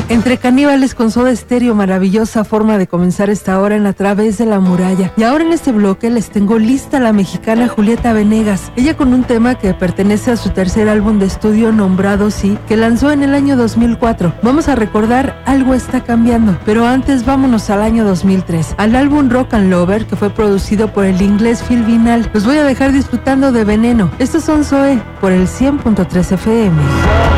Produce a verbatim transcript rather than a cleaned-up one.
Entre Caníbales con Soda Stereo, maravillosa forma de comenzar esta hora en A Través de la Muralla. Y ahora en este bloque les tengo lista a la mexicana Julieta Venegas, ella con un tema que pertenece a su tercer álbum de estudio nombrado Sí, que lanzó en el año dos mil cuatro. Vamos a recordar Algo está cambiando, pero antes vámonos al año dos mil tres, al álbum Rock and Lover, que fue producido por el inglés Phil Vinal. Los voy a dejar disfrutando de Veneno. Estos son Zoé por el cien punto tres F M.